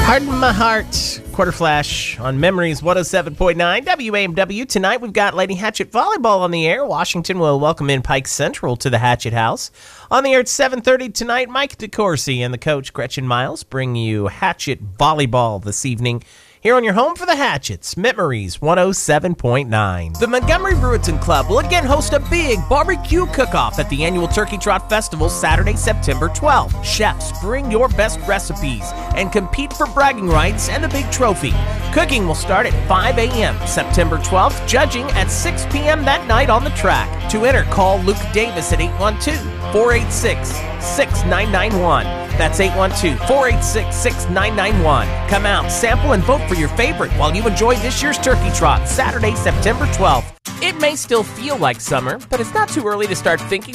Harden My Heart, Quarter Flash on Memories 107.9 WAMW. Tonight we've got Lady Hatchet Volleyball on the air. Washington will welcome in Pike Central to the Hatchet House. On the air at 7:30 tonight, Mike DeCourcy and the coach Gretchen Miles bring you Hatchet Volleyball this evening. Here on your home for the Hatchets, Memories 107.9. The Montgomery Breweton Club will again host a big barbecue cook-off at the annual Turkey Trot Festival Saturday, September 12th. Chefs, bring your best recipes and compete for bragging rights and the big trophy. Cooking will start at 5 a.m. September 12th, judging at 6 p.m. that night on the track. To enter, call Luke Davis at 812-486-6991. That's 812-486-6991. Come out, sample, and vote for your favorite while you enjoy this year's Turkey Trot, Saturday, September 12th. It may still feel like summer, but it's not too early to start thinking